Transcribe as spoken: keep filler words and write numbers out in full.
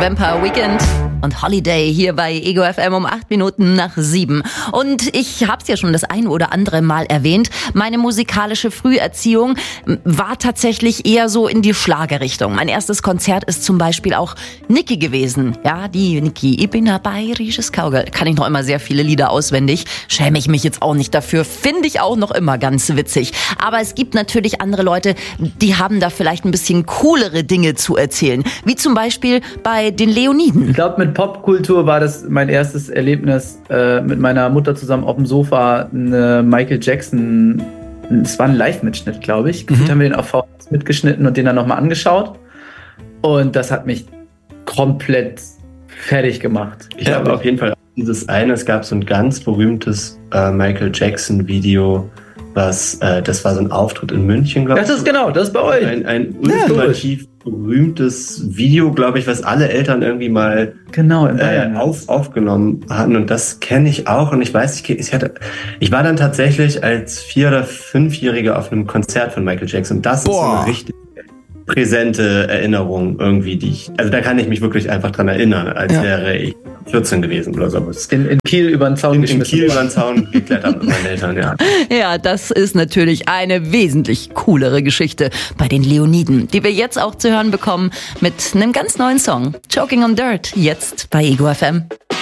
Vampire Weekend und Holiday hier bei Ego F M um acht Minuten nach sieben. Und ich habe es ja schon das ein oder andere Mal erwähnt, meine musikalische Früherziehung war tatsächlich eher so in die Schlagerrichtung. Mein erstes Konzert ist zum Beispiel auch Niki gewesen. Ja, die Niki, ich bin ein bayerisches Cowgirl. Kann ich noch immer sehr viele Lieder auswendig. Schäme ich mich jetzt auch nicht dafür. Finde ich auch noch immer ganz witzig. Aber es gibt natürlich andere Leute, die haben da vielleicht ein bisschen coolere Dinge zu erzählen. Wie zum Beispiel bei den Leoniden. Ich glaube, mit Popkultur war das mein erstes Erlebnis, äh, mit meiner Mutter zusammen auf dem Sofa eine Michael Jackson, es war ein Live-Mitschnitt, glaube ich. Gefühlt mhm. haben wir den auf V H S mitgeschnitten und den dann nochmal angeschaut. Und das hat mich komplett fertig gemacht. Ich ja, habe auf jeden Fall dieses eine, es gab so ein ganz berühmtes äh, Michael Jackson-Video, was, äh, das war so ein Auftritt in München, glaube ich. Das ist genau, das ist bei euch. Ein, ein ultimativ ja, berühmtes Video, glaube ich, was alle Eltern irgendwie mal genau, in äh, auf, aufgenommen hatten. Und das kenne ich auch. Und ich weiß, ich, ich, hatte, ich war dann tatsächlich als Vier- oder Fünfjähriger auf einem Konzert von Michael Jackson. Und das Boah. ist so eine richtig präsente Erinnerung irgendwie, die ich, also da kann ich mich wirklich einfach dran erinnern, als ja. wäre ich vierzehn gewesen oder so. In, in Kiel über den Zaun in, in Kiel über den Zaun geklettert mit meinen Eltern, ja. Ja, das ist natürlich eine wesentlich coolere Geschichte bei den Leoniden, die wir jetzt auch zu hören bekommen mit einem ganz neuen Song. Choking on Dirt, jetzt bei Ego F M.